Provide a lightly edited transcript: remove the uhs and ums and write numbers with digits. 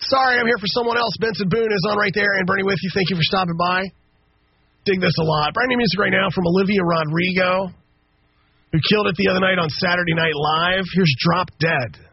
Sorry, I'm here for someone else. Benson Boone is on right there, and Bernie with you. Thank you for stopping by. Dig this a lot. Brand new music right now from Olivia Rodrigo, who killed it the other night on Saturday Night Live. Here's Drop Dead.